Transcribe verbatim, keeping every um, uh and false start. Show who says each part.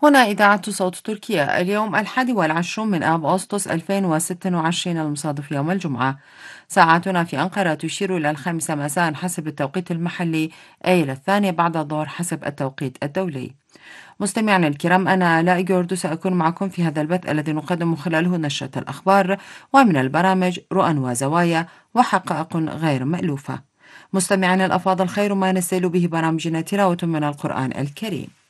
Speaker 1: هنا إذاعة صوت تركيا. اليوم الحادي والعشرون من آب أغسطس ألفين وستة وعشرين المصادف يوم الجمعة. ساعتنا في أنقرة تشير إلى الخامسة مساء حسب التوقيت المحلي، أي إلى الثانية بعد الظهر حسب التوقيت الدولي. مستمعينا الكرام، أنا لا جوردو سأكون معكم في هذا البث الذي نقدم خلاله نشرة الأخبار ومن البرامج رؤى وزوايا وحقائق غير مألوفة. مستمعينا الأفاضل، خير ما نسيل به برامجنا تلاوة من القرآن الكريم.